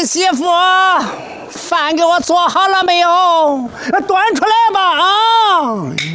儿媳妇，饭给我做好了没有？端出来吧啊！